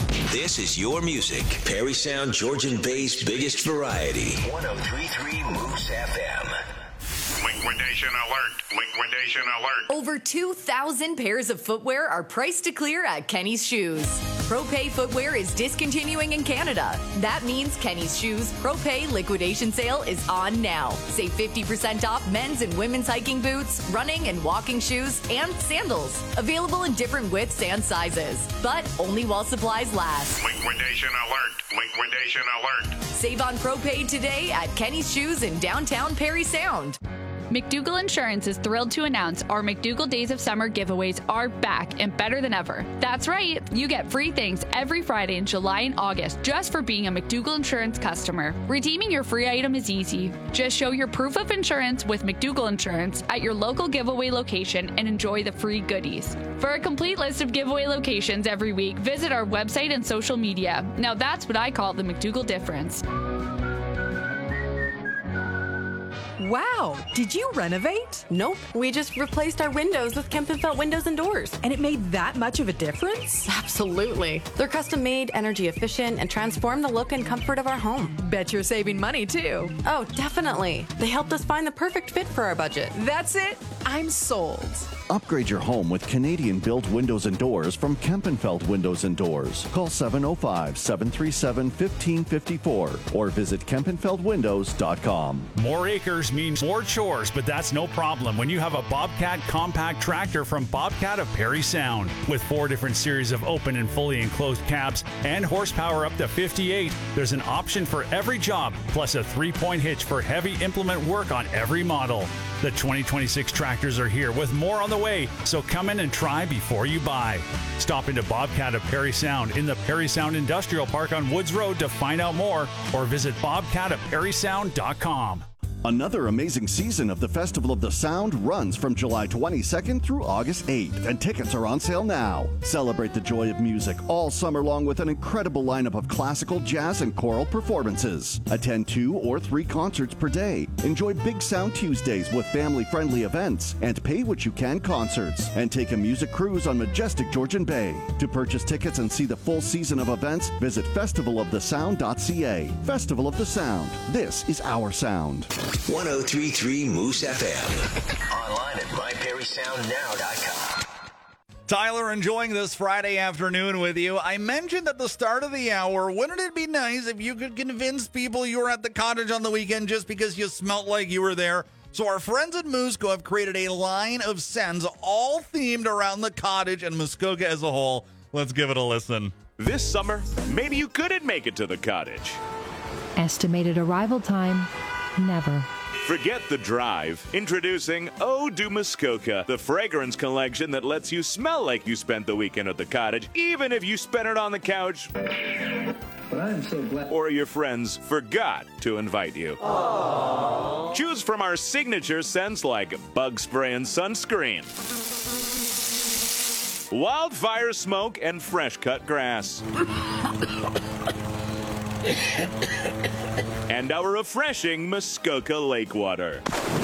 This is your music. Perry Sound, Georgian Bay's biggest variety. 103.3 Moose FM. Liquidation alert. Liquidation alert. Over 2,000 pairs of footwear are priced to clear at Kenny's Shoes. ProPay footwear is discontinuing in Canada. That means Kenny's Shoes ProPay liquidation sale is on now. Save 50% off men's and women's hiking boots, running and walking shoes, and sandals. Available in different widths and sizes, but only while supplies last. Liquidation alert. Liquidation alert. Save on ProPay today at Kenny's Shoes in downtown Perry Sound. McDougall Insurance is thrilled to announce our McDougall Days of Summer giveaways are back and better than ever. That's right, you get free things every Friday in July and August just for being a McDougall Insurance customer. Redeeming your free item is easy. Just show your proof of insurance with McDougall Insurance at your local giveaway location and enjoy the free goodies. For a complete list of giveaway locations every week, visit our website and social media. Now that's what I call the McDougall difference. Wow, did you renovate? Nope, we just replaced our windows with Kempenfelt windows and doors. And it made that much of a difference? Absolutely. They're custom made, energy efficient, and transform the look and comfort of our home. Bet you're saving money too. Oh, definitely. They helped us find the perfect fit for our budget. That's it. I'm sold. Upgrade your home with Canadian-built windows and doors from Kempenfelt Windows and Doors. Call 705-737-1554 or visit KempenfeltWindows.com. More acres means more chores, but that's no problem when you have a Bobcat compact tractor from Bobcat of Perry Sound. With 4 different series of open and fully enclosed cabs and horsepower up to 58, there's an option for every job, plus a 3-point hitch for heavy implement work on every model. The 2026 tractors are here with more on the way, so come in and try before you buy. Stop into Bobcat of Perry Sound in the Perry Sound Industrial Park on Woods Road to find out more, or visit bobcatofperrysound.com. Another amazing season of the Festival of the Sound runs from July 22nd through August 8th, and tickets are on sale now. Celebrate the joy of music all summer long with an incredible lineup of classical, jazz, and choral performances. Attend 2 or 3 concerts per day. Enjoy Big Sound Tuesdays with family-friendly events and pay-what-you-can concerts. And take a music cruise on majestic Georgian Bay. To purchase tickets and see the full season of events, visit festivalofthesound.ca. Festival of the Sound. This is our sound. 103.3 Moose FM. Online at myperrysoundnow.com. Tyler, enjoying this Friday afternoon with you. I mentioned at the start of the hour, wouldn't it be nice if you could convince people you were at the cottage on the weekend just because you smelt like you were there? So our friends at Mooseco have created a line of scents all themed around the cottage and Muskoka as a whole. Let's give it a listen. This summer, maybe you couldn't make it to the cottage. Estimated arrival time, never. Forget the drive. Introducing Eau de Muskoka, the fragrance collection that lets you smell like you spent the weekend at the cottage, even if you spent it on the couch. But I'm so glad. Or your friends forgot to invite you. Aww. Choose from our signature scents like bug spray and sunscreen, wildfire smoke, and fresh cut grass. And our refreshing Muskoka lake water.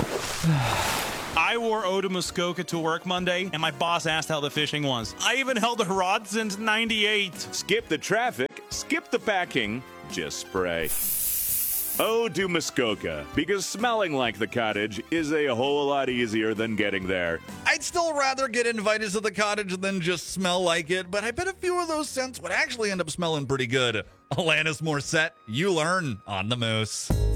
I wore Eau de Muskoka to work Monday, and my boss asked how the fishing was. I even held a rod since '98. Skip the traffic, skip the packing, just spray. Eau de Muskoka, because smelling like the cottage is a whole lot easier than getting there. I'd still rather get invited to the cottage than just smell like it, but I bet a few of those scents would actually end up smelling pretty good. Alanis Morissette, You Learn on the Moose.